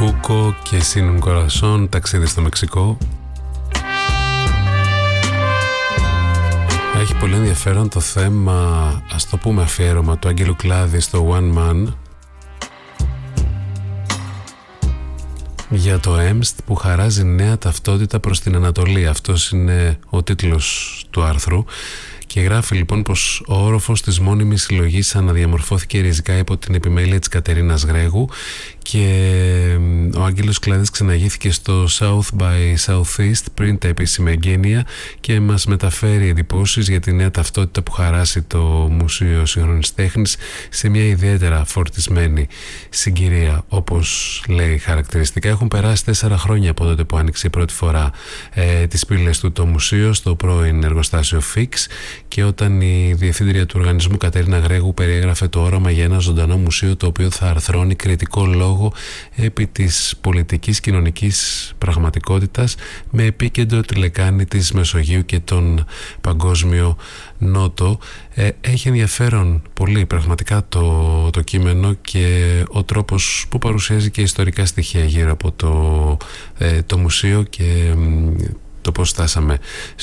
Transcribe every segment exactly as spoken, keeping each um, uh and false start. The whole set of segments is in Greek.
Κούκο και Sin un Corazón, ταξίδι στο Μεξικό. Έχει πολύ ενδιαφέρον το θέμα, ας το πούμε αφιέρωμα του Άγγελου Κλάδη στο One Man για το ΕΜΣΤ που χαράζει νέα ταυτότητα προς την Ανατολή. Αυτός είναι ο τίτλος του άρθρου. Και γράφει λοιπόν πως ο όροφος της μόνιμης συλλογής αναδιαμορφώθηκε ριζικά υπό την επιμέλεια της Κατερίνας Γρέγου και ο Άγγελος Κλάδης ξαναγήθηκε στο South by Southeast πριν τα επίσημα εγγένεια και μας μεταφέρει εντυπώσεις για τη νέα ταυτότητα που χαράσει το Μουσείο Σύγχρονης Τέχνης σε μια ιδιαίτερα φορτισμένη συγκυρία. Όπως λέει χαρακτηριστικά, έχουν περάσει τέσσερα χρόνια από τότε που άνοιξε η πρώτη φορά ε, τις πύλες του το μουσείο στο πρώην εργοστάσιο Φίξ, και όταν η διευθύντρια του οργανισμού Κατερίνα Γρέγου περιέγραφε το όραμα για ένα ζωντανό μουσείο το οποίο θα αρθρώνει κριτικό λόγο επί της πολιτικής κοινωνικής πραγματικότητας με επίκεντρο τη λεκάνη της Μεσογείου και τον Παγκόσμιο Νότο. Ε, έχει ενδιαφέρον πολύ πραγματικά το, το κείμενο και ο τρόπος που παρουσιάζει και ιστορικά στοιχεία γύρω από το, ε, το μουσείο και το πώς φτάσαμε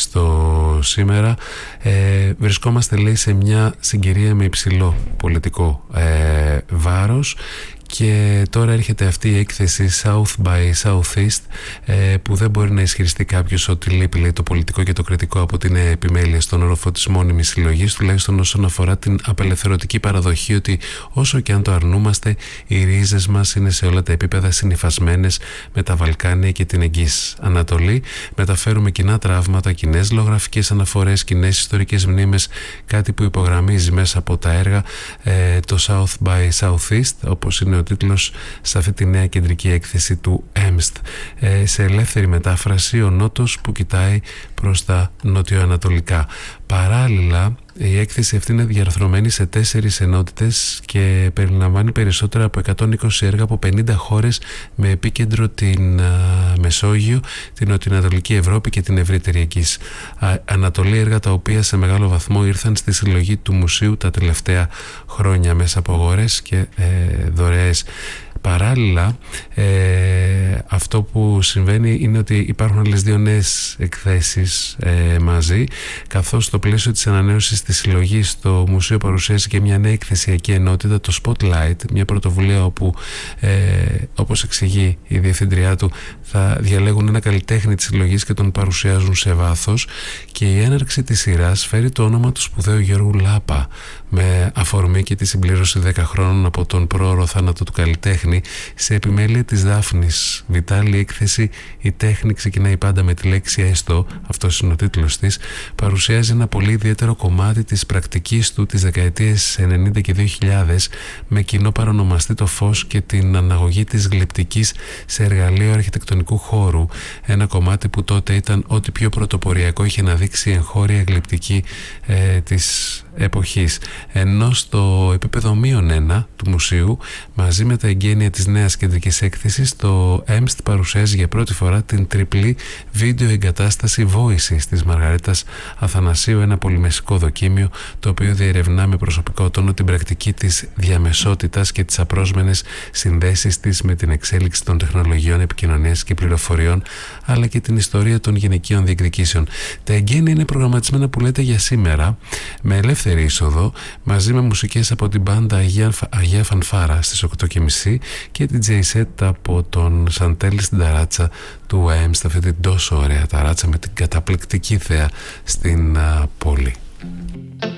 στο σήμερα. Ε, βρισκόμαστε, λέει, σε μια συγκυρία με υψηλό πολιτικό ε, βάρος και τώρα έρχεται αυτή η έκθεση South by Southeast ε, που δεν μπορεί να ισχυριστεί κάποιος ότι λείπει, λέει, το πολιτικό και το κριτικό από την επιμέλεια στον όροφο της μόνιμης συλλογής, τουλάχιστον όσον αφορά την απελευθερωτική παραδοχή ότι όσο και αν το αρνούμαστε, οι ρίζες μας είναι σε όλα τα επίπεδα συνυφασμένες με τα Βαλκάνια και την Εγγύς Ανατολή. Μεταφέρουμε κοινά τραύματα, κοινές λογογραφικές αναφορές, κοινές ιστορικές μνήμες, κάτι που υπογραμμίζει μέσα από τα έργα ε, το South by Southeast, όπως είναι ο τίτλος σε αυτή τη νέα κεντρική έκθεση του ΕΜΣΤ. Ε, σε ελεύθερη μετάφραση, ο Νότος που κοιτάει προς τα νοτιοανατολικά. Παράλληλα, η έκθεση αυτή είναι διαρθρωμένη σε τέσσερις ενότητες και περιλαμβάνει περισσότερα από εκατόν είκοσι έργα από πενήντα χώρες με επίκεντρο την α, Μεσόγειο, την Νοτιοανατολική Ευρώπη και την ευρύτερη Εγγύς Ανατολή, έργα τα οποία σε μεγάλο βαθμό ήρθαν στη συλλογή του μουσείου τα τελευταία χρόνια μέσα από αγορές και ε, δωρεές. Παράλληλα, ε, αυτό που συμβαίνει είναι ότι υπάρχουν άλλες δύο νέες εκθέσεις ε, μαζί, καθώς στο πλαίσιο της ανανέωσης της συλλογής το μουσείο παρουσιάζει και μια νέα εκθεσιακή ενότητα, το Spotlight, μια πρωτοβουλία όπου, ε, όπως εξηγεί η διευθύντριά του, θα διαλέγουν ένα καλλιτέχνη της συλλογής και τον παρουσιάζουν σε βάθος, και η έναρξη της σειράς φέρει το όνομα του σπουδαίου Γιώργου Λάπα με αφορμή και τη συμπλήρωση δέκα χρόνων από τον πρόωρο θάνατο του καλλιτέχνη. Σε επιμέλεια της Δάφνης Βιτάλη, η έκθεση «Η τέχνη ξεκινάει πάντα με τη λέξη έστω», αυτός είναι ο τίτλος της, παρουσιάζει ένα πολύ ιδιαίτερο κομμάτι της πρακτικής του τις δεκαετίες ενενήντα και δύο χιλιάδες με κοινό παρονομαστή το φως και την αναγωγή της γλυπτικής σε εργαλείο αρχιτεκτονικού χώρου, ένα κομμάτι που τότε ήταν ό,τι πιο πρωτοποριακό είχε να δείξει η εγχώρια γλυπτική ε, της εποχής. Ενώ στο επίπεδο μείον ένα του μουσείου, μαζί με τα εγγένεια της νέας κεντρικής έκθεσης, το ΕΜΣΤ παρουσιάζει για πρώτη φορά την τριπλή βίντεο εγκατάσταση Voices της Μαργαρίτας Αθανασίου, ένα πολυμεσικό δοκίμιο το οποίο διερευνά με προσωπικό τόνο την πρακτική της διαμεσότητας και τις απρόσμενες συνδέσεις της με την εξέλιξη των τεχνολογιών επικοινωνίας και πληροφοριών, αλλά και την ιστορία των γυναικείων διεκδικήσεων. Τα εγγένεια είναι προγραμματισμένα, που λέτε, για σήμερα, με ελεύθερη είσοδο, μαζί με μουσικές από την μπάντα Αγία, Αγία Φανφάρα στις οκτώ και μισή και την Τζέι-Σετ από τον Σαντέλη στην ταράτσα του ΕΜΣΤ, αυτή την τόσο ωραία ταράτσα με την καταπληκτική θέα στην uh, πόλη.